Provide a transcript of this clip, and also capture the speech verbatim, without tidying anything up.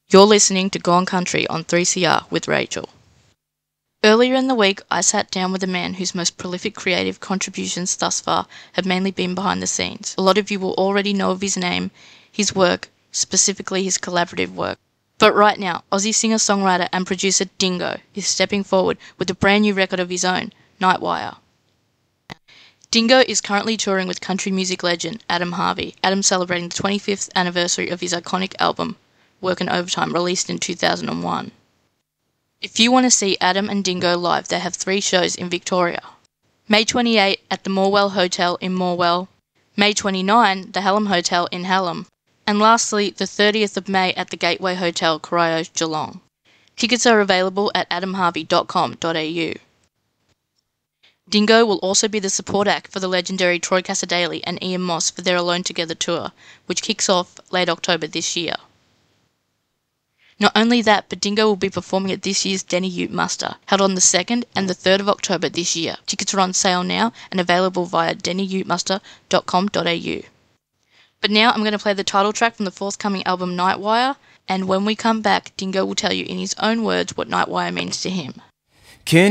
You're listening to Gone Country on three C R with Rachel. Earlier in the week, I sat down with a man whose most prolific creative contributions thus far have mainly been behind the scenes. A lot of you will already know of his name, his work, specifically his collaborative work. But right now, Aussie singer-songwriter and producer Dingo is stepping forward with a brand new record of his own, Nightwire. Dingo is currently touring with country music legend Adam Harvey, Adam celebrating the twenty-fifth anniversary of his iconic album, Workin' Overtime, released in two thousand one. If you want to see Adam and Dingo live, they have three shows in Victoria. May twenty-eighth at the Morwell Hotel in Morwell, May twenty-ninth the Hallam Hotel in Hallam, and lastly the thirtieth of May at the Gateway Hotel, Corio, Geelong. Tickets are available at adam harvey dot com dot a u. Dingo will also be the support act for the legendary Troy Cassar-Daley and Ian Moss for their Alone Together tour, which kicks off late October this year. Not only that, but Dingo will be performing at this year's Denny Ute Muster, held on the second and the third of October this year. Tickets are on sale now and available via denny ute muster dot com dot a u. But now I'm going to play the title track from the forthcoming album Nightwire, and when we come back, Dingo will tell you in his own words what Nightwire means to him. Can